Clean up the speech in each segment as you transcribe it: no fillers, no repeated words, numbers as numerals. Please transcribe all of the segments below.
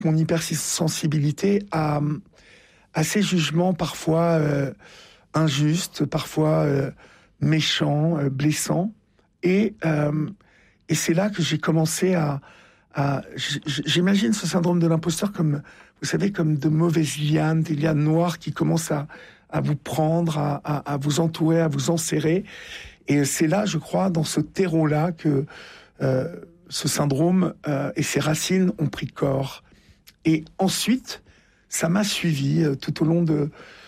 mon hypersensibilité à ces jugements parfois injustes, parfois méchants, blessants. Et c'est là que j'ai commencé j'imagine ce syndrome de l'imposteur comme, vous savez, comme de mauvaises lianes, des lianes noires qui commencent à vous prendre, à vous entourer, à vous enserrer. Et c'est là, je crois, dans ce terreau-là que ce syndrome et ses racines ont pris corps. Et ensuite, ça m'a suivi tout au long de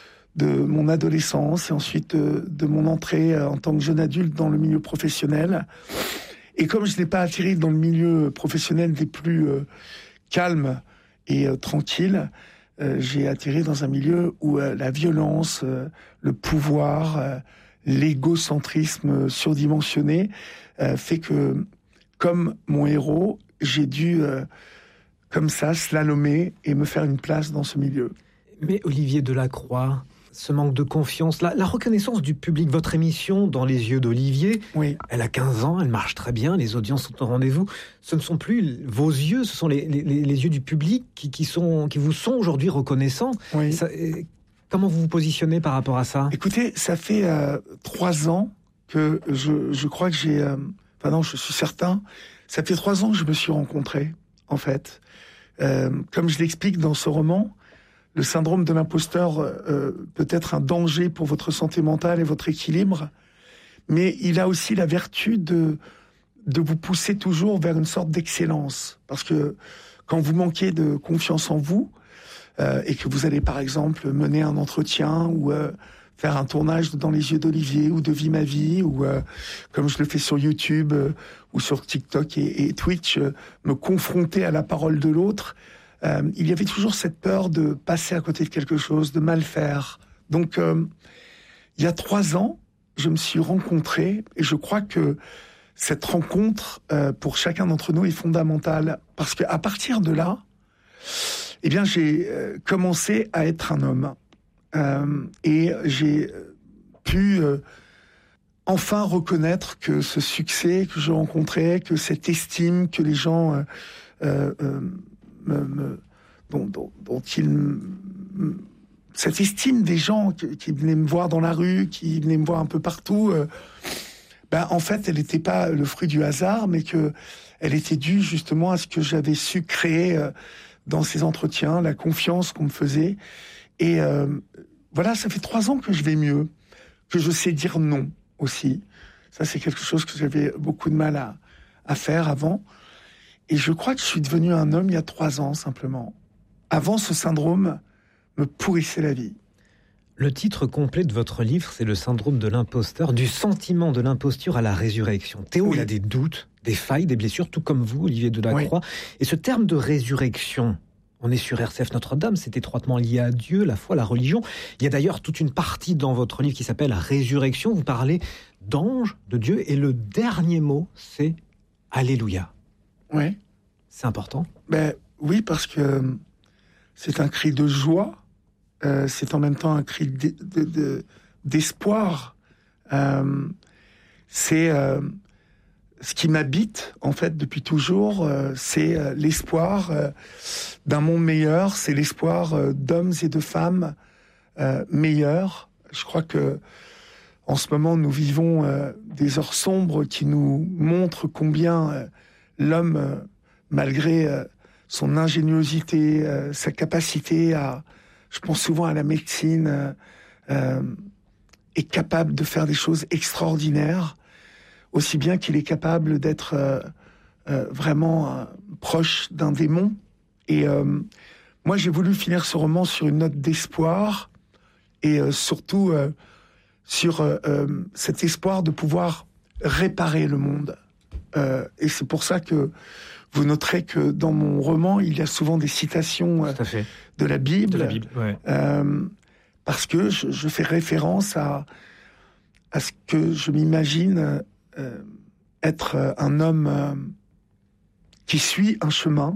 mon adolescence et ensuite de mon entrée en tant que jeune adulte dans le milieu professionnel. Et comme je n'ai pas atterri dans le milieu professionnel des plus calmes et tranquilles, j'ai atterri dans un milieu où la violence, le pouvoir, l'égocentrisme surdimensionné fait que, comme mon héros, j'ai dû, comme ça, slalomer et me faire une place dans ce milieu. Mais Olivier Delacroix, ce manque de confiance, la reconnaissance du public, votre émission Dans les yeux d'Olivier, oui. Elle a 15 ans, elle marche très bien, les audiences sont au rendez-vous. Ce ne sont plus vos yeux, ce sont les yeux du public qui vous sont aujourd'hui reconnaissants. Oui. Comment vous vous positionnez par rapport à ça ? Écoutez, ça fait 3 ans que je crois que j'ai... Enfin non, je suis certain. Ça fait 3 ans que je me suis rencontré, en fait. Comme je l'explique dans ce roman, le syndrome de l'imposteur peut être un danger pour votre santé mentale et votre équilibre, mais il a aussi la vertu de vous pousser toujours vers une sorte d'excellence. Parce que quand vous manquez de confiance en vous, et que vous allez par exemple mener un entretien ou faire un tournage de Dans les yeux d'Olivier ou de Vie ma vie, ou comme je le fais sur YouTube ou sur TikTok et Twitch, me confronter à la parole de l'autre, il y avait toujours cette peur de passer à côté de quelque chose, de mal faire. Donc, il y a 3 ans, je me suis rencontré et je crois que cette rencontre, pour chacun d'entre nous, est fondamentale. Parce qu'à partir de là, eh bien, j'ai commencé à être un homme. Et j'ai pu enfin reconnaître que ce succès que je rencontrais, que cette estime que les gens... cette estime des gens qui venaient me voir dans la rue, qui venaient me voir un peu partout, en fait, elle n'était pas le fruit du hasard, mais elle était due justement à ce que j'avais su créer dans ces entretiens, la confiance qu'on me faisait. Et voilà, ça fait 3 ans que je vais mieux, que je sais dire non aussi. Ça, c'est quelque chose que j'avais beaucoup de mal à faire avant. Et je crois que je suis devenu un homme il y a 3 ans, simplement. Avant, ce syndrome me pourrissait la vie. Le titre complet de votre livre, c'est Le syndrome de l'imposteur, du sentiment de l'imposture à la résurrection. Théo, oui. Il a des doutes, des failles, des blessures, tout comme vous, Olivier Delacroix. Oui. Et ce terme de résurrection, on est sur RCF Notre-Dame, c'est étroitement lié à Dieu, la foi, la religion. Il y a d'ailleurs toute une partie dans votre livre qui s'appelle Résurrection. Vous parlez d'ange, de Dieu, et le dernier mot, c'est Alléluia. Oui. C'est important. Oui, parce que c'est un cri de joie, c'est en même temps un cri d'espoir. C'est ce qui m'habite, en fait, depuis toujours, c'est l'espoir d'un monde meilleur, c'est l'espoir d'hommes et de femmes meilleurs. Je crois que en ce moment, nous vivons des heures sombres qui nous montrent combien l'homme, malgré son ingéniosité, sa capacité je pense souvent à la médecine, est capable de faire des choses extraordinaires, aussi bien qu'il est capable d'être vraiment proche d'un démon. Et moi, j'ai voulu finir ce roman sur une note d'espoir, et surtout sur cet espoir de pouvoir réparer le monde. Et c'est pour ça que vous noterez que dans mon roman, il y a souvent des citations de la Bible. De la Bible, ouais. Parce que je fais référence à ce que je m'imagine être un homme qui suit un chemin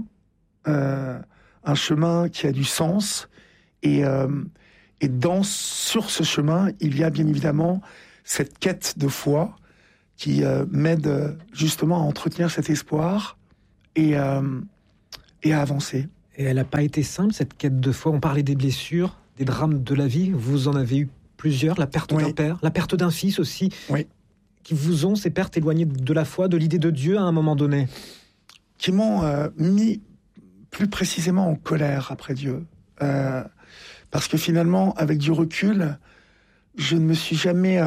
qui a du sens. Et sur ce chemin, il y a bien évidemment cette quête de foi qui m'aide justement à entretenir cet espoir et à avancer. Et elle n'a pas été simple, cette quête de foi. On parlait des blessures, des drames de la vie. Vous en avez eu plusieurs. La perte d'un père, la perte d'un fils aussi. Oui. Qui vous ont, ces pertes, éloignées de la foi, de l'idée de Dieu à un moment donné? Qui m'ont mis plus précisément en colère après Dieu. Parce que finalement, avec du recul, je ne me suis jamais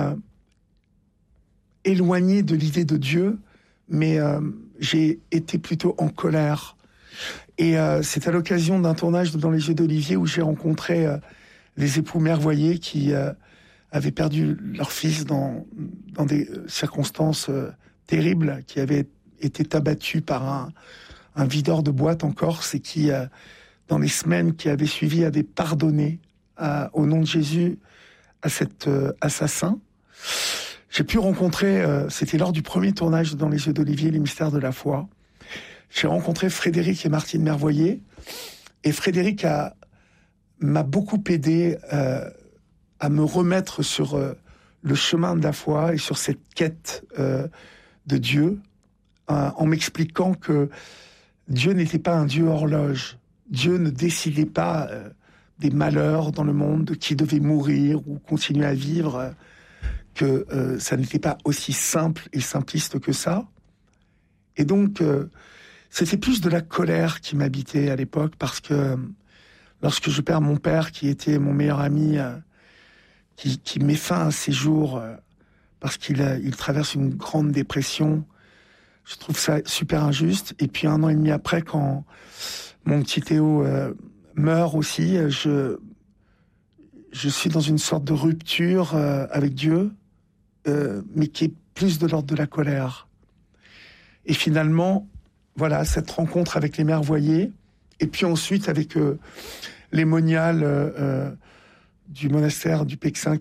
éloigné de l'idée de Dieu, mais j'ai été plutôt en colère. Et c'est à l'occasion d'un tournage de Dans les yeux d'Olivier où j'ai rencontré les époux Mervoyer qui avaient perdu leur fils dans des circonstances terribles, qui avaient été abattus par un videur de boîte en Corse et qui, dans les semaines qui avaient suivi, avait pardonné au nom de Jésus à cet assassin. J'ai pu rencontrer, c'était lors du premier tournage de Dans les yeux d'Olivier, les mystères de la foi. J'ai rencontré Frédéric et Martine Mervoyer, et Frédéric m'a beaucoup aidé à me remettre sur le chemin de la foi et sur cette quête de Dieu, en m'expliquant que Dieu n'était pas un Dieu horloge. Dieu ne décidait pas des malheurs dans le monde, de qui devait mourir ou continuer à vivre, que ça n'était pas aussi simple et simpliste que ça. Et donc, c'était plus de la colère qui m'habitait à l'époque, parce que lorsque je perds mon père, qui était mon meilleur ami, qui met fin à ses jours, parce qu'il traverse une grande dépression, je trouve ça super injuste. Et puis 1 an et demi après, quand mon petit Théo meurt aussi, je suis dans une sorte de rupture avec Dieu, mais qui est plus de l'ordre de la colère. Et finalement, voilà, cette rencontre avec les Mervoyer, et puis ensuite avec les moniales du monastère du Pexin,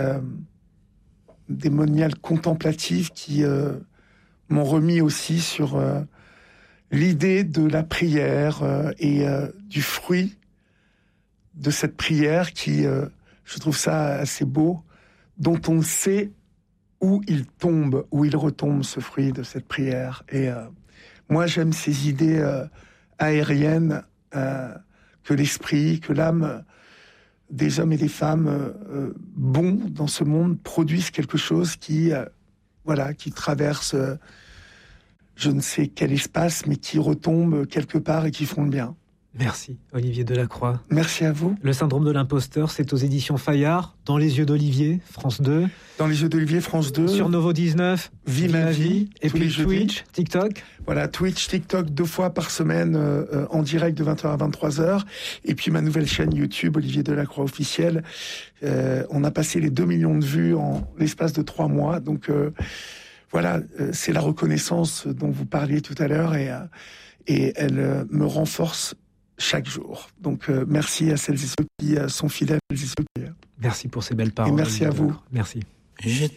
des moniales contemplatives qui m'ont remis aussi sur l'idée de la prière et du fruit de cette prière qui, je trouve ça assez beau, dont on sait où il tombe, où il retombe, ce fruit de cette prière. Et moi, j'aime ces idées aériennes, que l'esprit, que l'âme des hommes et des femmes bons dans ce monde produisent quelque chose qui traverse je ne sais quel espace, mais qui retombe quelque part et qui font le bien. Merci, Olivier Delacroix. Merci à vous. Le syndrome de l'imposteur, c'est aux éditions Fayard, Dans les yeux d'Olivier, France 2. Dans les yeux d'Olivier, France 2. Sur Novo 19, Vie ma vie. Et puis Twitch, TikTok. Voilà, Twitch, TikTok, 2 fois par semaine en direct de 20h à 23h. Et puis ma nouvelle chaîne YouTube, Olivier Delacroix officiel. On a passé les 2 millions de vues en l'espace de 3 mois. Donc voilà, c'est la reconnaissance dont vous parliez tout à l'heure, et elle me renforce chaque jour. Donc merci à celles et ceux qui sont fidèles. Merci pour ces belles paroles. Et merci à vous. Merci.